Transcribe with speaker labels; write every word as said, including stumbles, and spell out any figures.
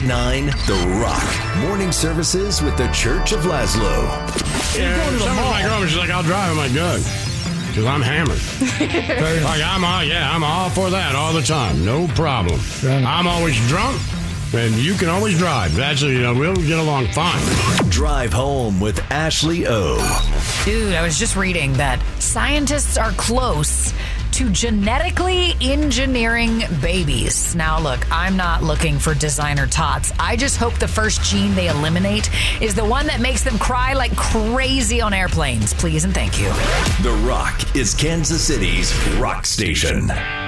Speaker 1: nine The Rock. Morning services with the Church of Laszlo.
Speaker 2: Yeah, some of my girlfriends are like, I'll drive. I'm like, good. Because I'm hammered. Like, I'm all, yeah, I'm all for that all the time. No problem. I'm always drunk, and you can always drive. That's, you know, we'll get along fine.
Speaker 1: Drive home with Ashley O.
Speaker 3: Dude, I was just reading that scientists are close to genetically engineering babies. Now, look, I'm not looking for designer tots. I just hope the first gene they eliminate is the one that makes them cry like crazy on airplanes. Please and thank you.
Speaker 1: The Rock is Kansas City's rock station.